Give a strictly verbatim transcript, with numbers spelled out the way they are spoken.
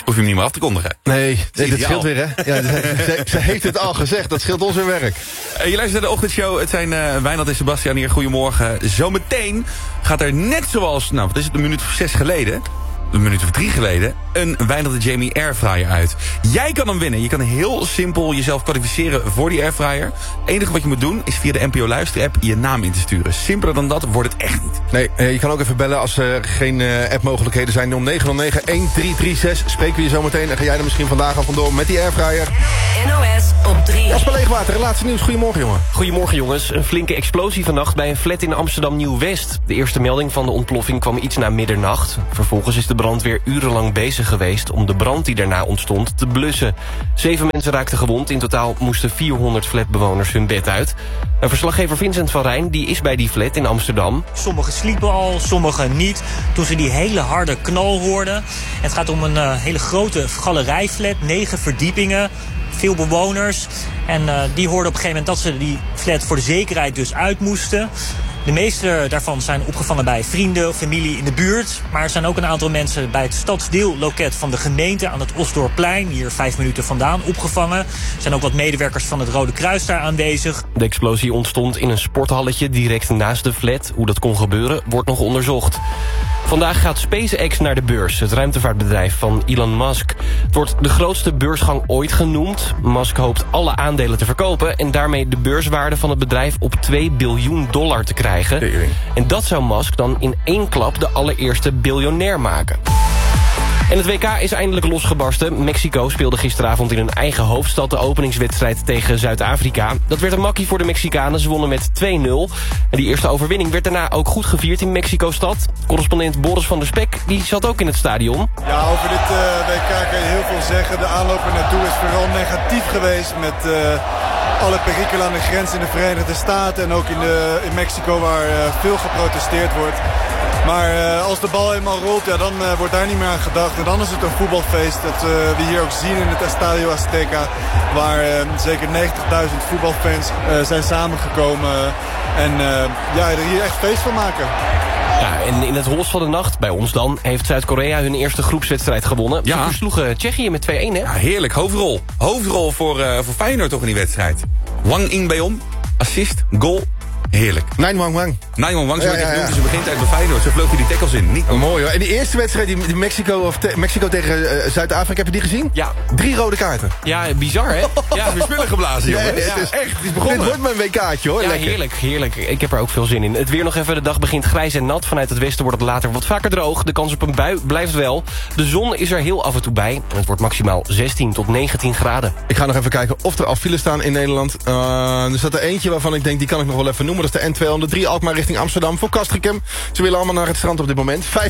Hoef je hem niet meer af te kondigen. Nee, nee dat scheelt weer, hè? Ja, ze, ze heeft het al gezegd, dat scheelt ons weer werk. Uh, je luistert naar de ochtendshow. Het zijn uh, Wijnald en Sebastian hier. Goedemorgen. Zometeen gaat er net zoals, nou, wat is het, een minuut of zes geleden... een minuut of drie geleden, een Wijnald en Jamie airfryer uit. Jij kan hem winnen. Je kan heel simpel jezelf kwalificeren voor die airfryer. Het enige wat je moet doen is via de N P O Luister-app je naam in te sturen. Simpeler dan dat wordt het echt niet. Nee, eh, je kan ook even bellen als er geen uh, appmogelijkheden zijn. nul negen nul negen een drie drie zes. Spreken we je zo meteen en ga jij er misschien vandaag al vandoor met die airfryer. N O S op drie. Jasper Leegwater, laatste nieuws. Goedemorgen, jongen. Goedemorgen, jongens. Een flinke explosie vannacht bij een flat in Amsterdam Nieuw-West. De eerste melding van de ontploffing kwam iets na middernacht. Vervolgens is de brandweer urenlang bezig geweest om de brand die daarna ontstond te blussen. Zeven mensen raakten gewond. In totaal moesten vierhonderd flatbewoners hun bed uit. Een verslaggever Vincent van Rijn die is bij die flat in Amsterdam. Sommigen sliepen al, sommigen niet. Toen ze die hele harde knal hoorden. Het gaat om een uh, hele grote galerijflat, negen verdiepingen. Veel bewoners. En uh, die hoorden op een gegeven moment dat ze die flat voor de zekerheid dus uit moesten. De meeste daarvan zijn opgevangen bij vrienden of familie in de buurt. Maar er zijn ook een aantal mensen bij het stadsdeelloket van de gemeente aan het Osdorpplein, hier vijf minuten vandaan, opgevangen. Er zijn ook wat medewerkers van het Rode Kruis daar aanwezig. De explosie ontstond in een sporthalletje direct naast de flat. Hoe dat kon gebeuren, wordt nog onderzocht. Vandaag gaat SpaceX naar de beurs, het ruimtevaartbedrijf van Elon Musk. Het wordt de grootste beursgang ooit genoemd. Musk hoopt alle aandelen te verkopen en daarmee de beurswaarde van het bedrijf op twee biljoen dollar te krijgen. En dat zou Musk dan in één klap de allereerste biljonair maken. En het W K is eindelijk losgebarsten. Mexico speelde gisteravond in hun eigen hoofdstad de openingswedstrijd tegen Zuid-Afrika. Dat werd een makkie voor de Mexicanen. Ze wonnen met twee nul. En die eerste overwinning werd daarna ook goed gevierd in Mexico-stad. Correspondent Boris van der Spek die zat ook in het stadion. Ja, over dit uh, W K kan je heel veel zeggen. De aanloop er naartoe is vooral negatief geweest met uh, alle perikelen aan de grens in de Verenigde Staten en ook in, de, in Mexico waar uh, veel geprotesteerd wordt. Maar uh, als de bal eenmaal rolt, ja, dan uh, wordt daar niet meer aan gedacht. En dan is het een voetbalfeest dat uh, we hier ook zien in het Estadio Azteca. Waar uh, zeker negentigduizend voetbalfans uh, zijn samengekomen. En uh, ja, er hier echt feest van maken. Ja, en in het holst van de nacht, bij ons dan, heeft Zuid-Korea hun eerste groepswedstrijd gewonnen. Ja. Ze versloegen Tsjechië met twee één, hè? Ja, heerlijk. Hoofdrol. Hoofdrol voor, uh, voor Feyenoord toch in die wedstrijd. Wang Ingbeom, assist, goal. Heerlijk. Nine Wang Wang. Nine Wang Wang, zo Ja, werd ja, hij ja. genoemd. Ze begint uit bij Feyenoord. Zo vloog hij die tackles in. Niet Oh, mooi hoor. En die eerste wedstrijd, die, die Mexico, of te, Mexico tegen uh, Zuid-Afrika, heb je die gezien? Ja. Drie rode kaarten. Ja, bizar, hè? Ja, weer spullen geblazen, Ja, jongen. het Ja, is echt, het is Dit begonnen. wordt mijn W K'tje hoor. Ja, Lekker. heerlijk, heerlijk. Ik heb er ook veel zin in. Het weer nog even. De dag begint grijs en nat. Vanuit het westen wordt het later wat vaker droog. De kans op een bui blijft wel. De zon is er heel af en toe bij. En het wordt maximaal zestien tot negentien graden. Ik ga nog even kijken of er al files staan in Nederland. Uh, er staat er eentje waarvan ik denk, die kan ik nog wel even noemen. Dat is de N tweehonderddrie Alkmaar richting Amsterdam voor Castricum. Ze willen allemaal naar het strand op dit moment.